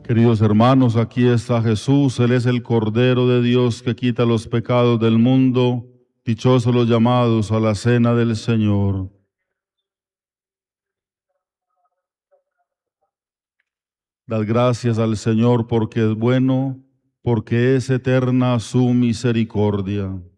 Queridos hermanos, aquí está Jesús, Él es el Cordero de Dios que quita los pecados del mundo. Dichosos los llamados a la cena del Señor. Dad gracias al Señor porque es bueno, porque es eterna su misericordia.